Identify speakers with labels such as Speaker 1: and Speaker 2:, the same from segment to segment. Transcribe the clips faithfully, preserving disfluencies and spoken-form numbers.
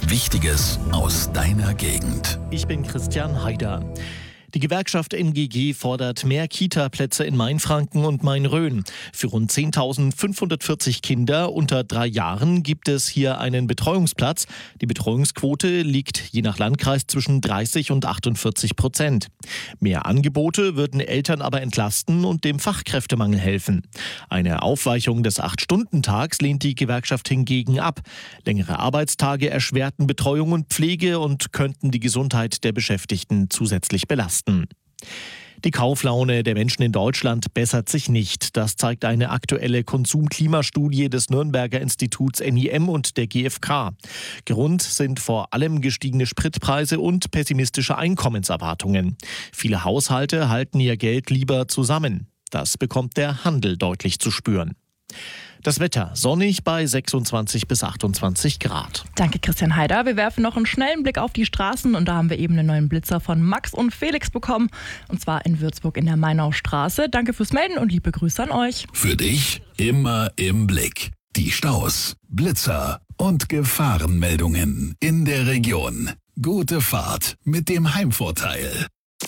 Speaker 1: Wichtiges aus deiner Gegend.
Speaker 2: Ich bin Christian Haider. Die Gewerkschaft N G G fordert mehr Kita-Plätze in Mainfranken und Main-Rhön. Für rund zehntausendfünfhundertvierzig Kinder unter drei Jahren gibt es hier einen Betreuungsplatz. Die Betreuungsquote liegt je nach Landkreis zwischen dreißig und achtundvierzig Prozent. Mehr Angebote würden Eltern aber entlasten und dem Fachkräftemangel helfen. Eine Aufweichung des acht-Stunden-Tags lehnt die Gewerkschaft hingegen ab. Längere Arbeitstage erschwerten Betreuung und Pflege und könnten die Gesundheit der Beschäftigten zusätzlich belasten. Die Kauflaune der Menschen in Deutschland bessert sich nicht. Das zeigt eine aktuelle Konsum-Klimastudie des Nürnberger Instituts N I M und der G f K. Grund sind vor allem gestiegene Spritpreise und pessimistische Einkommenserwartungen. Viele Haushalte halten ihr Geld lieber zusammen. Das bekommt der Handel deutlich zu spüren. Das Wetter sonnig bei sechsundzwanzig bis achtundzwanzig Grad.
Speaker 3: Danke, Christian Haider. Wir werfen noch einen schnellen Blick auf die Straßen und da haben wir eben einen neuen Blitzer von Max und Felix bekommen. Und zwar in Würzburg in der Mainaustraße. Danke fürs Melden und liebe Grüße an euch.
Speaker 1: Für dich immer im Blick. Die Staus, Blitzer und Gefahrenmeldungen in der Region. Gute Fahrt mit dem Heimvorteil.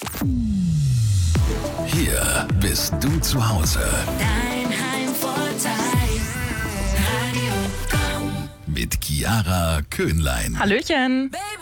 Speaker 1: Hier bist du zu Hause.
Speaker 4: Dein Heimvorteil. Radio Komm.
Speaker 1: Mit Chiara Köhnlein.
Speaker 3: Hallöchen.
Speaker 4: Baby.